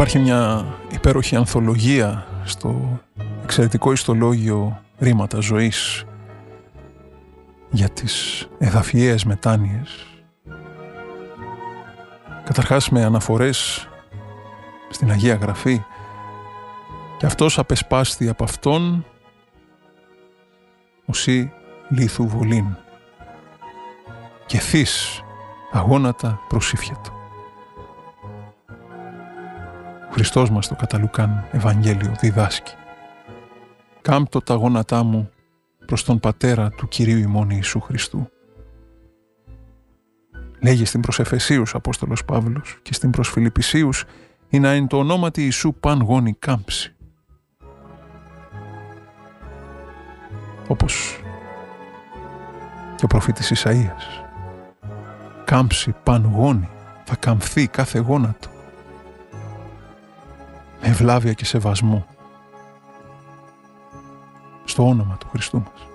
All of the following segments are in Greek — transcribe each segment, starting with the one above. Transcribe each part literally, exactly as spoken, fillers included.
Υπάρχει μια υπέροχη ανθολογία στο εξαιρετικό ιστολόγιο Ρήματα Ζωής για τις εδαφιαίες μετάνοιες. Καταρχάς με αναφορές στην Αγία Γραφή, και αυτός απεσπάστη από αυτόν οσί λίθου βολήν και θείς αγώνατα προσήφιατο. Ο Χριστός μας το κατά Λουκάν Ευαγγέλιο διδάσκει: «Κάμπτω τα γόνατά μου προς τον Πατέρα του Κυρίου ημών Ιησού Χριστού». Λέγει στην προς Εφεσίους Απόστολος Παύλος και στην προς Φιλιππισίους «Ή να είναι το ονόματι Ιησού παν γόνι κάμψη». Όπως και ο προφήτης Ισαΐας, «Κάμψη παν γόνι, θα καμφθεί κάθε γόνατο με ευλάβεια και σεβασμό στο όνομα του Χριστού μας,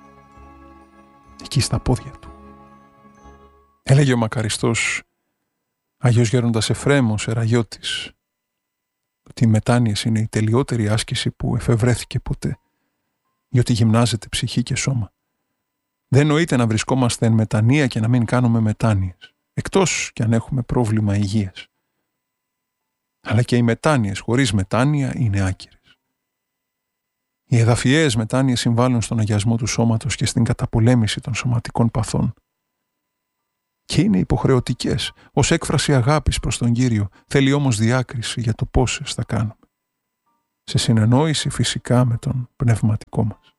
εκεί στα πόδια του». Έλεγε ο μακαριστός Άγιος Γέροντας Εφραίμος Εραγιώτης ότι οι μετάνοιες είναι η τελειότερη άσκηση που εφευρέθηκε ποτέ, διότι γυμνάζεται ψυχή και σώμα. Δεν νοείται να βρισκόμαστε εν μετανία και να μην κάνουμε μετάνοιες, εκτός κι αν έχουμε πρόβλημα υγείας. Αλλά και οι μετάνοιες χωρίς μετάνοια είναι άκυρες. Οι εδαφιαίες μετάνοιες συμβάλλουν στον αγιασμό του σώματος και στην καταπολέμηση των σωματικών παθών. Και είναι υποχρεωτικές ως έκφραση αγάπης προς τον Κύριο. Θέλει όμως διάκριση για το πόσες θα κάνουμε, σε συνεννόηση φυσικά με τον πνευματικό μας.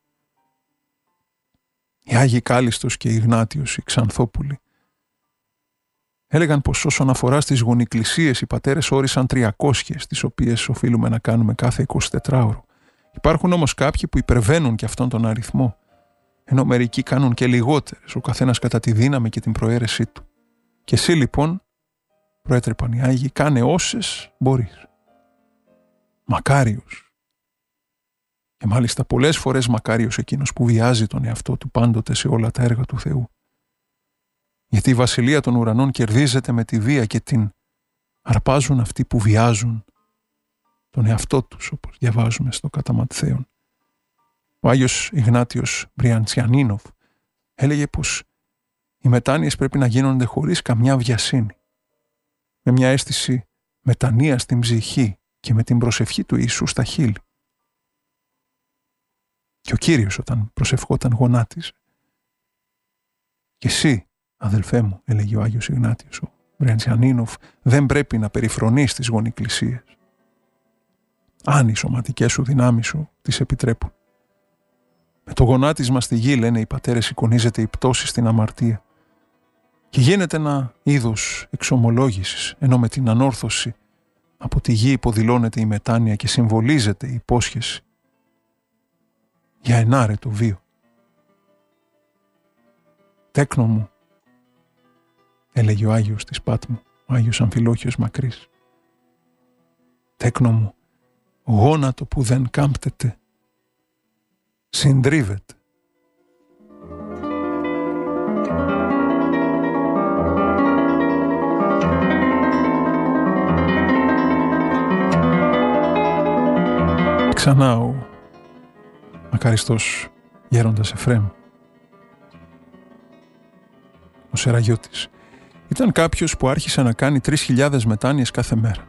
Οι Άγιοι Κάλιστος και Ιγνάτιος οι Ξανθόπουλοι έλεγαν πως όσον αφορά στις γονικλησίες οι πατέρες όρισαν τριακόσιες, τις οποίες οφείλουμε να κάνουμε κάθε εικοσιτετράωρο. Υπάρχουν όμως κάποιοι που υπερβαίνουν και αυτόν τον αριθμό, ενώ μερικοί κάνουν και λιγότερες, ο καθένας κατά τη δύναμη και την προαίρεσή του. Και εσύ λοιπόν, προέτρεπαν οι Άγιοι, κάνε όσες μπορείς. Μακάριος. Και μάλιστα πολλές φορές μακάριος εκείνος που βιάζει τον εαυτό του πάντοτε σε όλα τα έργα του Θεού. Γιατί η βασιλεία των ουρανών κερδίζεται με τη βία και την αρπάζουν αυτοί που βιάζουν τον εαυτό τους, όπως διαβάζουμε στο κατά Ματθαίον. Ο Άγιος Ιγνάτιος Μπριαντσιανίνοφ έλεγε πως οι μετάνοιες πρέπει να γίνονται χωρίς καμιά βιασύνη, με μια αίσθηση μετανία στην ψυχή και με την προσευχή του Ιησού στα χείλη. Και ο Κύριος όταν προσευχόταν γονάτιζε. «Και εσύ, αδελφέ μου», έλεγε ο Άγιος Ιγνάτιος ο Μπριαντσιανίνοφ, «δεν πρέπει να περιφρονείς τις γονικλησίες, αν οι σωματικές σου δυνάμεις σου τις επιτρέπουν. Με το γονάτισμα στη γη, λένε οι πατέρες, εικονίζεται η πτώση στην αμαρτία και γίνεται ένα είδος εξομολόγησης, ενώ με την ανόρθωση από τη γη υποδηλώνεται η μετάνοια και συμβολίζεται η υπόσχεση για ενάρετο βίο. Τέκνο μου», έλεγε ο Άγιος της Πάτμου, ο Άγιος Αμφιλόχιος Μακρύς, «τέκνο μου, γόνατο που δεν κάμπτεται συντρίβεται». Ξανά ο μακαριστός Γέροντας Εφραίμ, ο Σεραγιώτης, ήταν κάποιος που άρχισε να κάνει τρεις χιλιάδες μετάνοιες κάθε μέρα.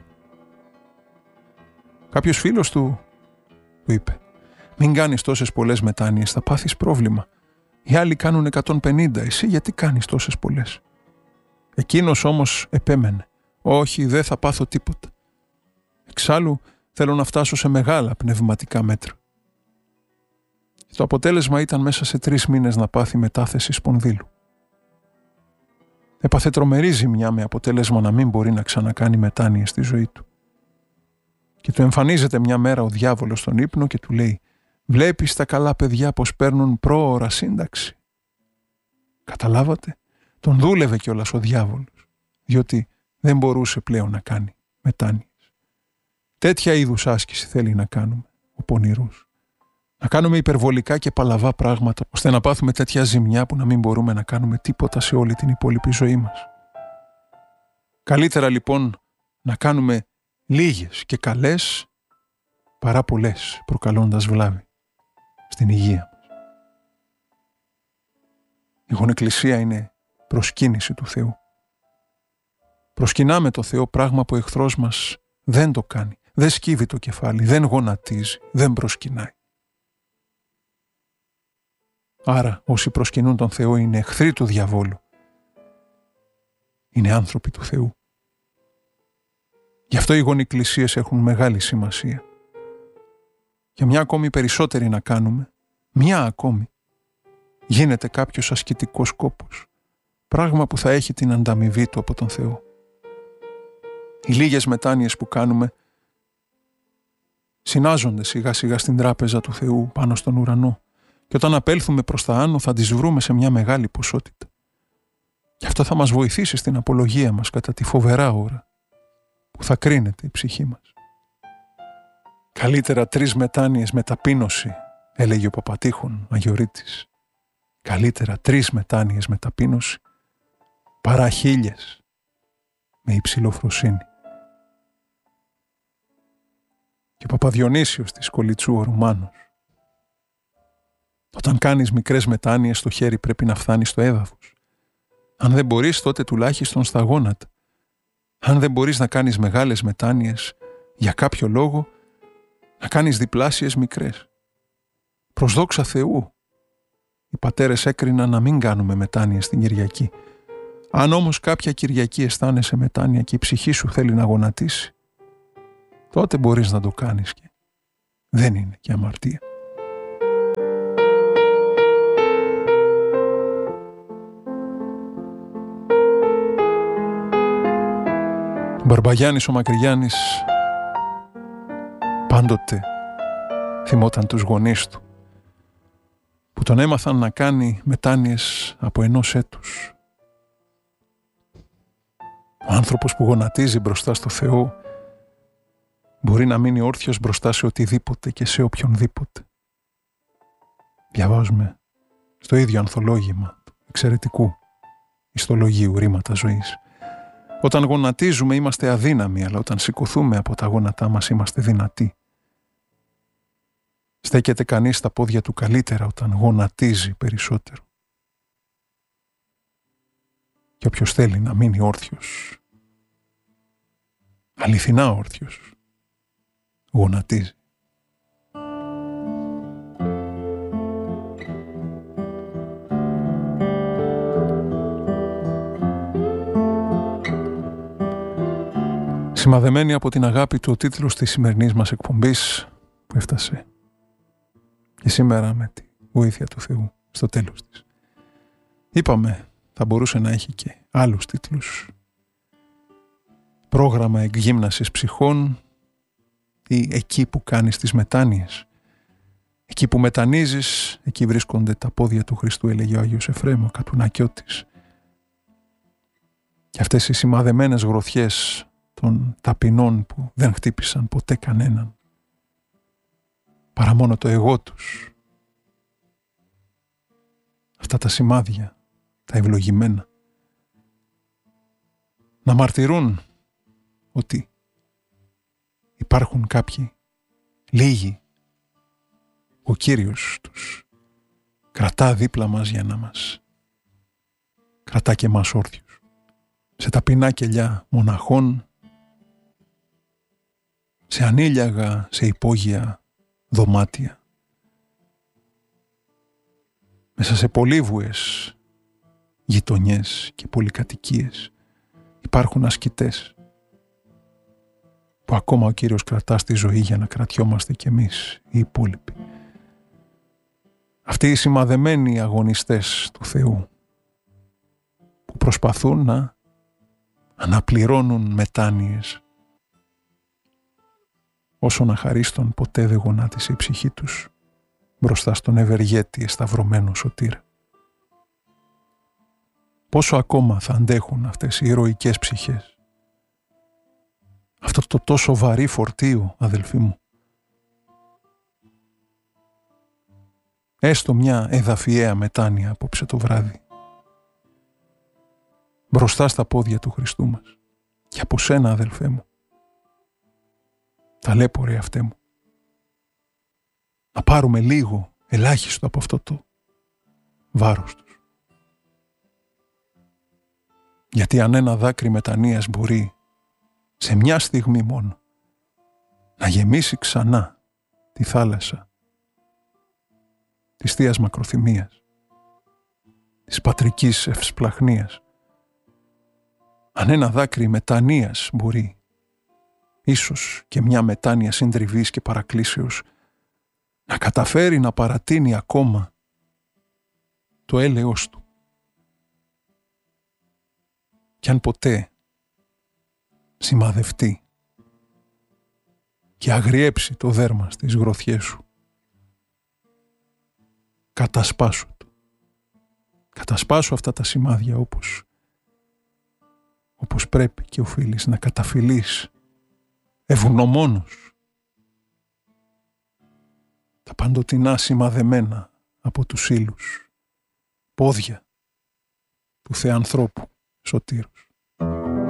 Κάποιος φίλος του του είπε: «Μην κάνεις τόσες πολλές μετάνοιες, θα πάθεις πρόβλημα. Οι άλλοι κάνουν εκατόν πενήντα, εσύ γιατί κάνεις τόσες πολλές?» Εκείνος όμως επέμενε: «Όχι, δεν θα πάθω τίποτα. Εξάλλου θέλω να φτάσω σε μεγάλα πνευματικά μέτρα». Και το αποτέλεσμα ήταν μέσα σε τρεις μήνες να πάθει μετάθεση σπονδύλου. Έπαθε τρομερή ζημιά με αποτέλεσμα να μην μπορεί να ξανακάνει μετάνοιες στη ζωή του. Και του εμφανίζεται μια μέρα ο διάβολος στον ύπνο και του λέει: «Βλέπεις τα καλά παιδιά πως παίρνουν πρόωρα σύνταξη?» Καταλάβατε, τον δούλευε κιόλας ο διάβολος, διότι δεν μπορούσε πλέον να κάνει μετάνοιες. Τέτοια είδους άσκηση θέλει να κάνουμε ο πονηρούς. Να κάνουμε υπερβολικά και παλαβά πράγματα, ώστε να πάθουμε τέτοια ζημιά που να μην μπορούμε να κάνουμε τίποτα σε όλη την υπόλοιπη ζωή μας. Καλύτερα λοιπόν να κάνουμε λίγες και καλές παρά πολλές, προκαλώντας βλάβη στην υγεία μας. Η γονεκκλησία είναι προσκύνηση του Θεού. Προσκυνάμε το Θεό, πράγμα που ο εχθρός μας δεν το κάνει. Δεν σκύβει το κεφάλι, δεν γονατίζει, δεν προσκυνάει. Άρα όσοι προσκυνούν τον Θεό είναι εχθροί του διαβόλου. Είναι άνθρωποι του Θεού. Γι' αυτό οι γονικκλησίες έχουν μεγάλη σημασία. Για μια ακόμη περισσότερη να κάνουμε, μια ακόμη, γίνεται κάποιος ασκητικός κόπος, πράγμα που θα έχει την ανταμοιβή του από τον Θεό. Οι λίγες μετάνοιες που κάνουμε συνάζονται σιγά σιγά στην τράπεζα του Θεού πάνω στον ουρανό και όταν απέλθουμε προς τα άνω θα τις βρούμε σε μια μεγάλη ποσότητα. Και αυτό θα μας βοηθήσει στην απολογία μας κατά τη φοβερά ώρα που θα κρίνεται η ψυχή μας. Καλύτερα τρεις μετάνοιες με ταπείνωση, έλεγε ο Παπατήχων Αγιορείτης. Καλύτερα τρεις μετάνοιες με ταπείνωση παρά χίλιες με υψηλοφροσύνη. Και ο Παπαδιονύσιος της Κολιτσού ο Ρουμάνος. Όταν κάνεις μικρές μετάνοιες, το χέρι πρέπει να φτάνει στο έδαφος. Αν δεν μπορείς, τότε τουλάχιστον στα γόνατα. Αν δεν μπορείς να κάνεις μεγάλες μετάνοιες, για κάποιο λόγο, να κάνεις διπλάσιες μικρές. Προς δόξα Θεού, οι πατέρες έκριναν να μην κάνουμε μετάνοιες την Κυριακή. Αν όμως κάποια Κυριακή αισθάνεσαι μετάνοια και η ψυχή σου θέλει να γονατίσει, τότε μπορείς να το κάνεις και δεν είναι και αμαρτία. Ο Μπαρμπαγιάννης ο Μακρυγιάννης πάντοτε θυμόταν τους γονείς του που τον έμαθαν να κάνει μετάνοιες από ενός έτους. Ο άνθρωπος που γονατίζει μπροστά στο Θεό μπορεί να μείνει όρθιος μπροστά σε οτιδήποτε και σε οποιονδήποτε. Διαβάζουμε στο ίδιο ανθολόγημα του εξαιρετικού ιστολογίου Ρήματα Ζωής. Όταν γονατίζουμε είμαστε αδύναμοι, αλλά όταν σηκωθούμε από τα γόνατά μας είμαστε δυνατοί. Στέκεται κανείς στα πόδια του καλύτερα όταν γονατίζει περισσότερο. Και όποιος θέλει να μείνει όρθιος, αληθινά όρθιος, γονατίζει. Σημαδεμένη από την αγάπη του ο τίτλος της σημερινής μας εκπομπής που έφτασε και σήμερα με τη βοήθεια του Θεού στο τέλος της. Είπαμε θα μπορούσε να έχει και άλλους τίτλους. Πρόγραμμα εκγύμνασης ψυχών ή εκεί που κάνεις τις μετάνοιες. Εκεί που μετανίζεις, εκεί βρίσκονται τα πόδια του Χριστού, έλεγε ο Άγιος Εφραίμ, ο Κατουνακιώτης. Και αυτές οι σημαδεμένες γροθιές των ταπεινών που δεν χτύπησαν ποτέ κανέναν παρά μόνο το εγώ τους. Αυτά τα σημάδια, τα ευλογημένα, να μαρτυρούν ότι υπάρχουν κάποιοι λίγοι, ο Κύριος τους κρατά δίπλα μας για να μας κρατά και μας όρθιους. Σε ταπεινά κελιά μοναχών, σε ανήλιαγα, σε υπόγεια δωμάτια, μέσα σε πολύβουες γειτονιές και πολυκατοικίες υπάρχουν ασκητές που ακόμα ο Κύριος κρατά στη ζωή για να κρατιόμαστε κι εμείς οι υπόλοιποι. Αυτοί οι σημαδεμένοι αγωνιστές του Θεού που προσπαθούν να αναπληρώνουν μετάνοιες όσον αχαρίστων ποτέ δεν γονάτισε η ψυχή τους μπροστά στον ευεργέτη εσταυρωμένο σωτήρα. Πόσο ακόμα θα αντέχουν αυτές οι ηρωικές ψυχές, αυτό το τόσο βαρύ φορτίο, αδελφοί μου. Έστω μια εδαφιαία μετάνοια απόψε το βράδυ, μπροστά στα πόδια του Χριστού μας. Και από σένα, αδελφέ μου, ταλέπορε αυτέ μου, να πάρουμε λίγο, ελάχιστο από αυτό το βάρος τους. Γιατί αν ένα δάκρυ μετανοίας μπορεί σε μια στιγμή μόνο να γεμίσει ξανά τη θάλασσα της θείας μακροθυμίας, της πατρικής ευσπλαχνίας, αν ένα δάκρυ μετανοίας μπορεί, ίσως και μια μετάνοια συντριβής και παρακλήσεως, να καταφέρει να παρατείνει ακόμα το έλεος του. Κι αν ποτέ σημαδευτεί και αγριέψει το δέρμα στις γροθιές σου, κατασπάσου το. Κατασπάσου αυτά τα σημάδια όπως, όπως πρέπει και οφείλεις να καταφυλείς ευγνωμόνος τα παντοτινά σημαδεμένα από τους ύλους πόδια του Θεανθρώπου Σωτήρους.